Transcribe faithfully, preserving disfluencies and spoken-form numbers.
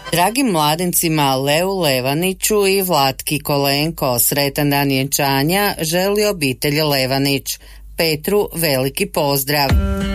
Dragim mladencima Leu Levaniću i Vlatki Kolenko sretan dan vjenčanja želi obitelj Levanić. Petru veliki pozdrav.